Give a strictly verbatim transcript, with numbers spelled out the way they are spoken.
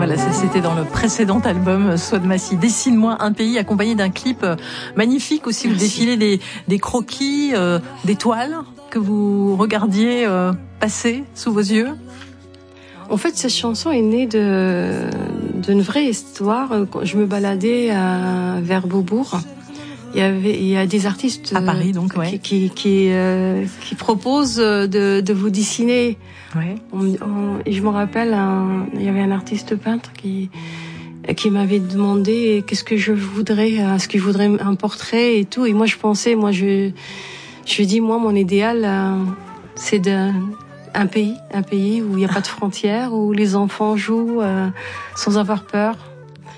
Voilà, ça c'était dans le précédent album Souad Massi. Dessine-moi un pays, accompagné d'un clip magnifique aussi. Merci. Vous défilez des, des croquis, euh, des toiles que vous regardiez euh, passer sous vos yeux. En fait, cette chanson est née de d'une vraie histoire. Quand je me baladais à, vers Beaubourg, il y avait il y a des artistes à Paris donc ouais. qui qui qui, euh, qui proposent de de vous dessiner. Ouais. On, on, et je me rappelle, un, il y avait un artiste peintre qui qui m'avait demandé qu'est-ce que je voudrais, est-ce que je voudrais un portrait et tout. Et moi, je pensais, moi, je je dis moi, mon idéal, c'est de un pays, un pays où il n'y a pas de frontières, où les enfants jouent euh, sans avoir peur.